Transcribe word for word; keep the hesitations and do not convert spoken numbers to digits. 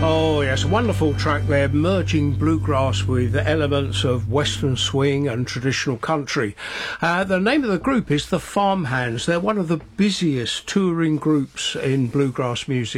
Oh yes, a wonderful track there, merging bluegrass with elements of western swing and traditional country. Uh, the name of the group is the Farmhands. They're one of the busiest touring groups in bluegrass music.